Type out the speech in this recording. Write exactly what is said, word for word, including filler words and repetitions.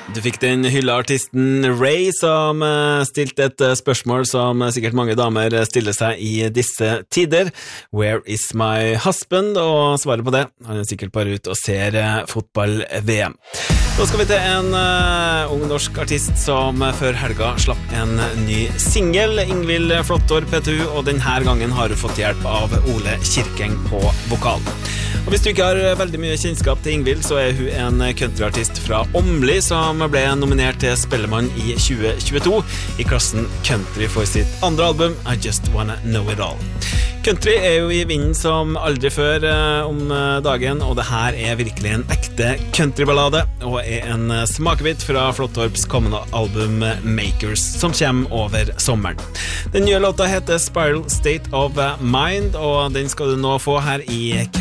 Du fikk den hylla artisten Ray som uh, stilte et uh, spørsmål som uh, sikkert mange damer uh, stiller seg i disse tider. Where is my husband? Og svaret på det, han er sikkert bare ute og ser uh, fotball-V M. Nå skal vi til en uh, ung norsk artist som uh, før helga slapp en uh, ny single, Ingvild Flåttor P T U, og denne gangen har hun fått hjelp av Ole Kirkeng på vokal. Og hvis du ikke har veldig mye kjennskap til Ingvild, så er hun en countryartist fra Åmli som ble nominert til Spellemann i tjue tjueto i klassen Country for sitt andre album, I Just Wanna Know It All. Country er jo i vinden som aldri før eh, om dagen, og det her er virkelig en ekte countryballade, og er en smakebit fra Flåttorps kommende album Makers, som kommer over sommeren. Den nye låta heter Spiral State of Mind, og den skal du nå få her i